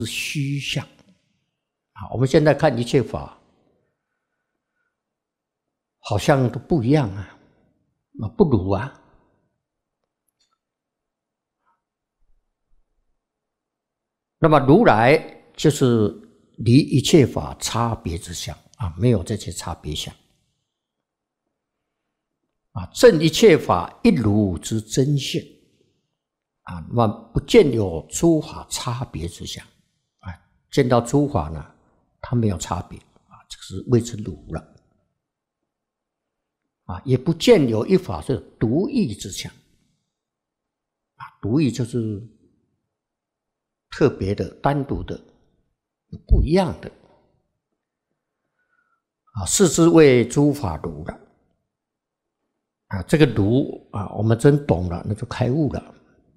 虚相啊。我们现在看一切法，好像都不一样啊，不如啊。那么如来就是离一切法差别之相啊，没有这些差别相啊，证一切法一如之真性啊，那么不见有诸法差别之相啊，见到诸法呢，它没有差别啊，这个是谓之如了啊，也不见有一法是独异之相啊，独异就是特别的、单独的、不一样的啊，是之谓诸法如了啊。这个如啊，我们真懂了，那就开悟了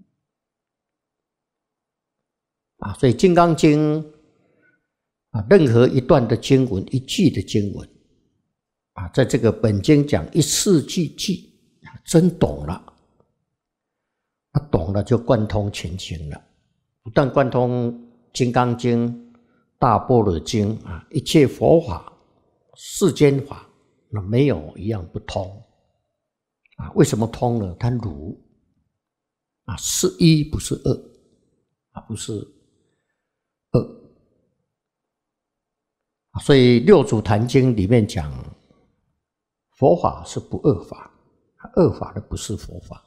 啊。所以《金刚经》啊，任何一段的经文、一句的经文啊，在这个本经讲一字句句，真懂了，懂了就贯通全经了。不但贯通《金刚经》、大般若经啊，一切佛法、世间法，那没有一样不通啊。为什么通呢？它如啊，是一不是二啊，不是二啊。所以《六祖坛经》里面讲，佛法是不二法，二法的不是佛法。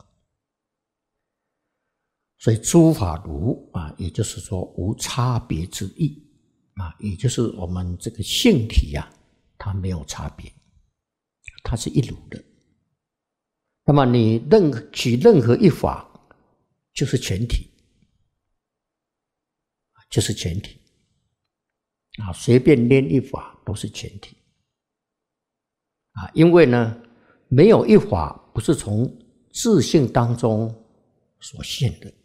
所以诸法如啊，也就是说无差别之意啊，也就是我们这个性体啊，它没有差别，它是一如的。那么你取任何一法，就是全体，就是全体啊，随便拈一法都是全体啊，因为呢，没有一法不是从自性当中所现的。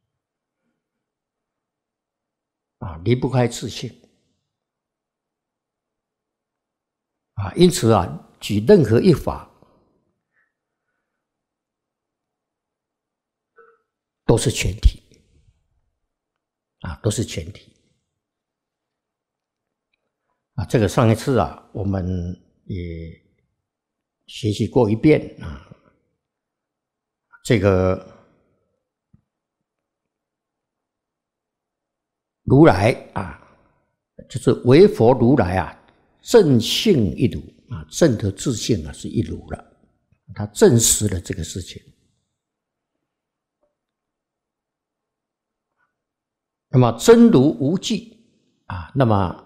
啊，离不开自性啊，因此啊，举任何一法都是全体啊，都是全体啊。这个上一次啊，我们也学习过一遍啊，这个如来啊，就是唯佛如来啊，正性一如啊，正的自性啊是一如了，他证实了这个事情。那么真如无际啊，那么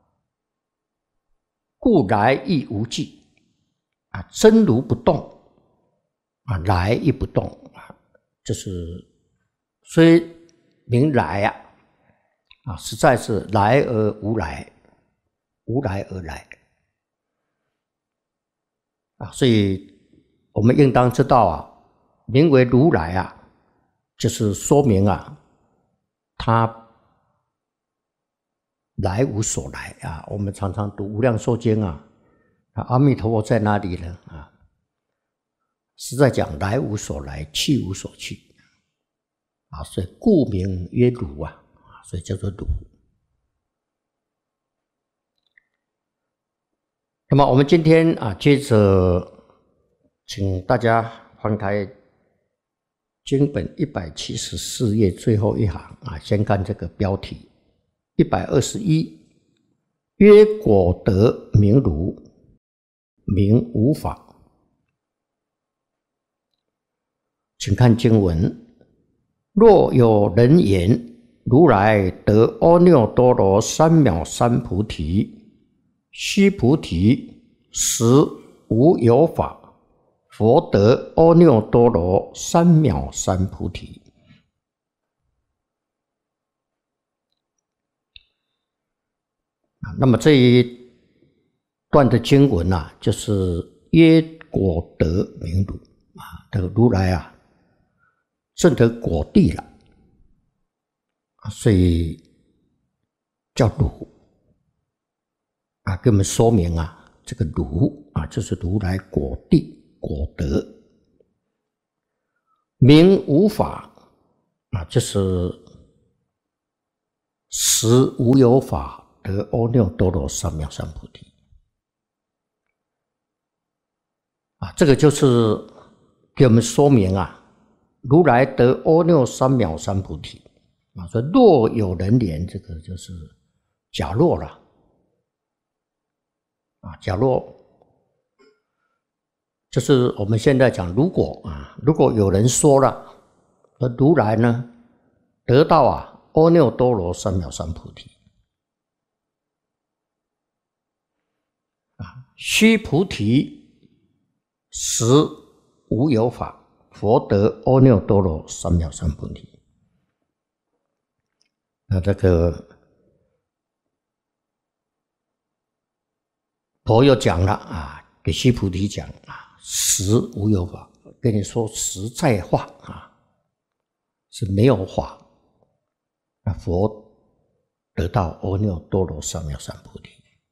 故来亦无际啊，真如不动啊，来亦不动啊，就是虽名来啊，实在是来而无来，无来而来啊，所以我们应当知道啊，名为如来啊，就是说明啊，他来无所来啊。我们常常读《无量寿经》啊，阿弥陀佛在哪里呢？啊，是在讲来无所来，去无所去啊，所以故名曰如啊，所以叫做如。那么我们今天啊，接着请大家翻开经本174页最后一行啊，先看这个标题121，曰果德名如，名无法。请看经文：若有人言，如来得阿耨多罗三藐三菩提，须菩提，实无有法，佛得阿耨多罗三藐三菩提。那么这一段的经文啊，就是曰果德名如啊，这个如来啊，证得果地了，所以叫如啊，给我们说明啊，这个如啊，就是如来果地果德，名无法啊，就是实无有法得阿耨多罗三藐三菩提。这个就是给我们说明如来得阿耨三藐三菩提说若有人言，这个就是假若了假若就是我们现在讲如果有人说了，说如来呢得到阿耨多罗三藐三菩提须菩提实无有法，佛得阿耨多罗三藐三菩提。那这个佛又讲了给须菩提讲实无有法，跟你说实在话是没有法，那佛得到阿耨多罗三藐三菩提。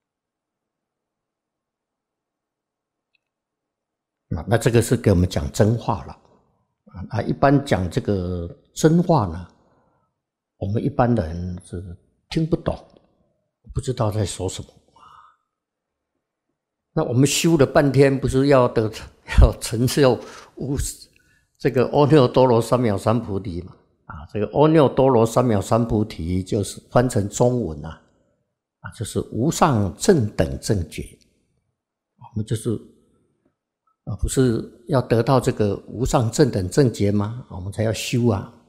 那这个是给我们讲真话了一般讲这个真话呢，我们一般人是听不懂，不知道在说什么那我们修了半天，不是要成就这个阿耨多罗三藐三菩提嘛？这个阿耨多罗三藐三菩提就是翻成中文就是无上正等正觉。我们就是不是要得到这个无上正等正觉吗？我们才要修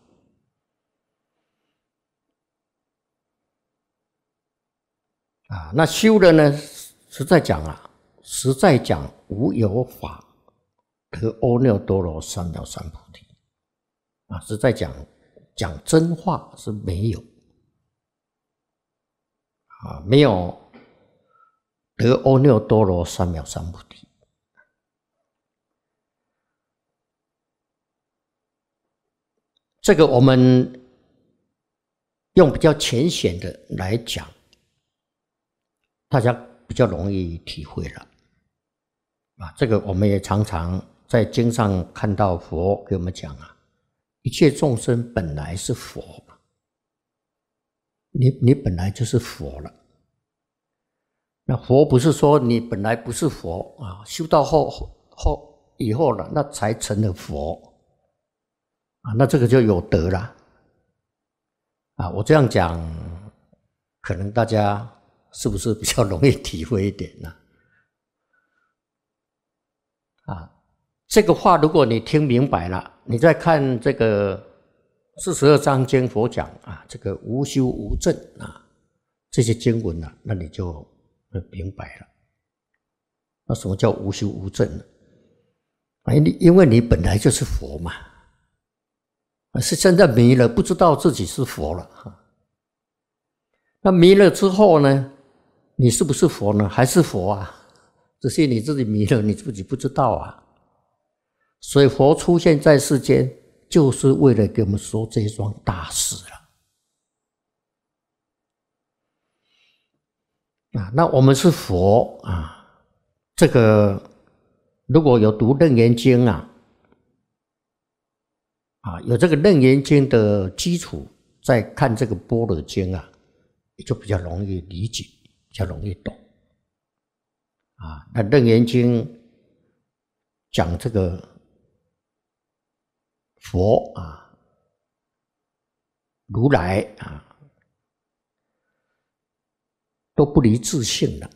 那修了呢，实在讲无有法得阿耨多罗三藐三菩提实在讲真话是没有没有得阿耨多罗三藐三菩提。这个我们用比较浅显的来讲，大家比较容易体会了这个我们也常常在经上看到佛给我们讲一切众生本来是佛，你本来就是佛了。那佛不是说你本来不是佛修到以后了，那才成了佛那这个就有德了我这样讲，可能大家是不是比较容易体会一点呢？这个话如果你听明白了，你再看这个42章经佛讲这个无修无证这些经文那你就明白了。那什么叫无修无证呢？因为你本来就是佛嘛，是现在迷了，不知道自己是佛了那迷了之后呢，你是不是佛呢？还是佛只是你自己迷了，你自己不知道所以佛出现在世间，就是为了给我们说这一桩大事了那我们是佛这个如果有读楞严经有这个楞严经的基础，再看这个般若经也就比较容易理解，比较容易懂那楞严经讲这个佛如来都不离自性了。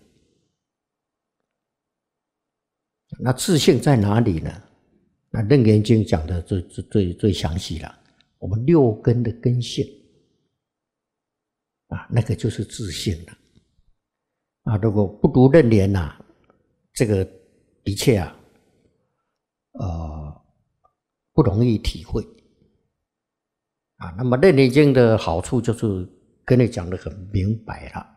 那自性在哪里呢？那楞严经讲的最详细了，我们六根的根性那个就是自性了如果不读楞严这个的确不容易体会那么楞严经的好处就是跟你讲得很明白了。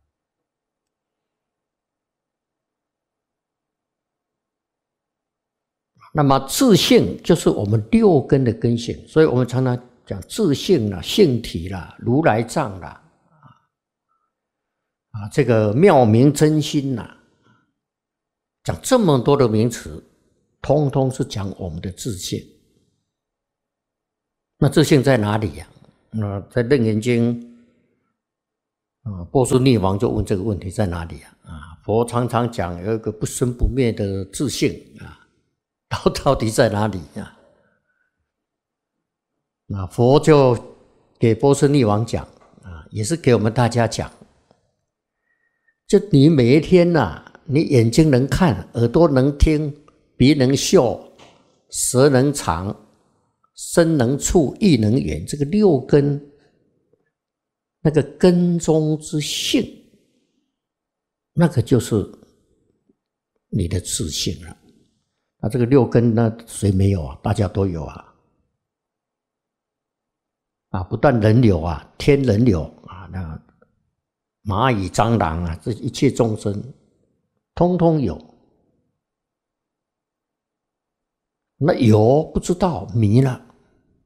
那么自性就是我们六根的根性，所以我们常常讲自性性体如来藏这个妙明真心讲这么多的名词，通通是讲我们的自性。那自性在哪里那在楞严经波斯匿王就问这个问题在哪里啊？佛常常讲有一个不生不灭的自性啊，到底在哪里啊？那佛就给波斯匿王讲啊，也是给我们大家讲，就你每一天你眼睛能看，耳朵能听，鼻能嗅，舌能尝，身能触，意能言，这个六根，那个根中之性，那个就是你的自性了。那这个六根呢，谁没有啊？大家都有啊。不但人有啊，天人有啊，那蚂蚁、蟑螂啊，这一切众生通通有。那有不知道，迷了，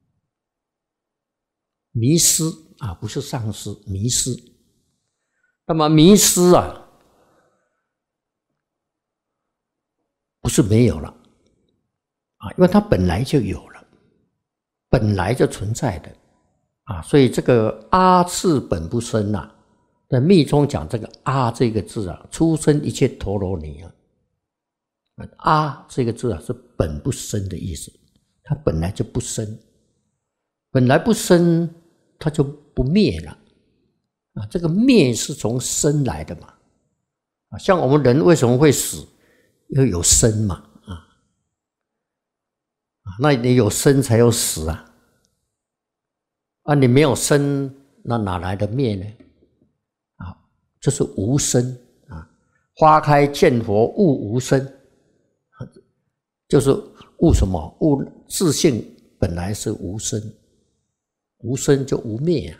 迷失啊，不是丧失，迷失。那么迷失不是没有了因为它本来就有了，本来就存在的所以这个阿字本不生在密中讲这个阿这个字出生一切陀罗尼阿这个字是本不生的意思，它本来就不生，本来不生，它就不灭了这个灭是从生来的嘛像我们人为什么会死？因为有生嘛那你有生才有死你没有生，那哪来的灭呢？就是无生花开见佛悟无生，就是悟什么？悟自性本来是无生，无生就无灭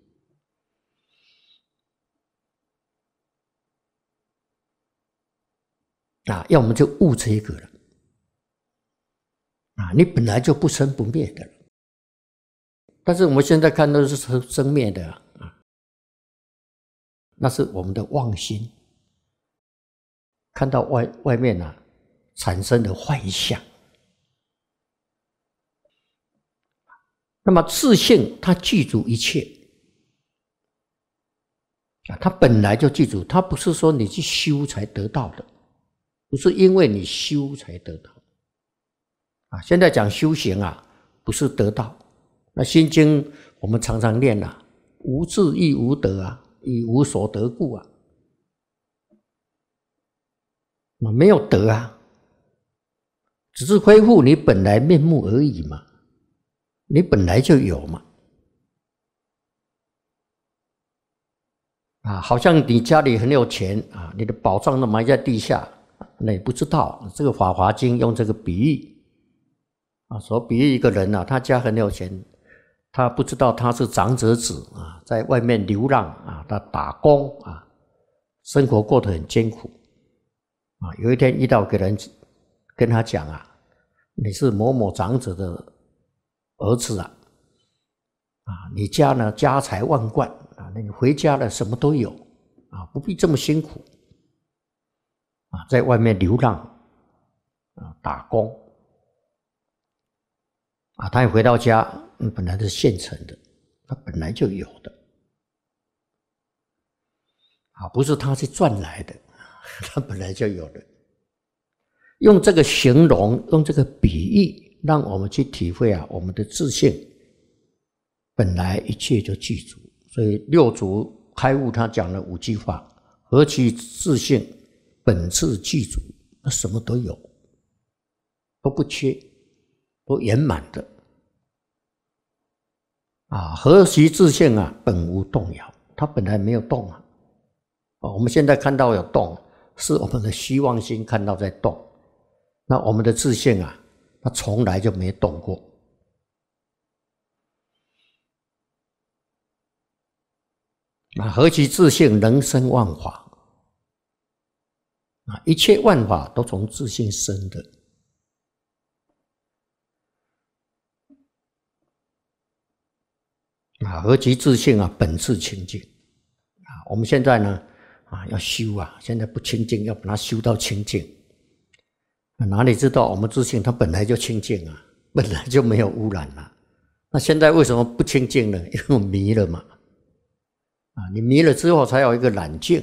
要么就悟这个了你本来就不生不灭的了。但是我们现在看到是生灭的那是我们的妄心，看到外面产生的幻象。那么自性它具足一切它本来就具足，它不是说你去修才得到的，不是因为你修才得到现在讲修行不是得到。那心经我们常常念无智亦无得以无所得故没有得只是恢复你本来面目而已嘛，你本来就有嘛好像你家里很有钱你的宝藏都埋在地下，那也不知道。这个《法华经》用这个比喻所比喻一个人他家很有钱，他不知道他是长者子在外面流浪他打工生活过得很艰苦有一天遇到个人跟他讲你是某某长者的儿子你家呢家财万贯那你回家了什么都有不必这么辛苦在外面流浪打工他也回到家本来是现成的，他本来就有的不是他去赚来的他本来就有的。用这个形容，用这个比喻，让我们去体会我们的自性本来一切就具足。所以六祖开悟他讲了5句话：何其自性本自具足，那什么都有，都不缺，都圆满的何其自性本无动摇，它本来没有动我们现在看到有动，是我们的虚妄心看到在动，那我们的自性它从来就没动过。何其自性能生万法，一切万法都从自性生的。何其自性本自清净我们现在呢要修现在不清净，要把它修到清净。哪里知道我们自性它本来就清净本来就没有污染那现在为什么不清净呢？因为我迷了嘛啊，你迷了之后才有一个冷静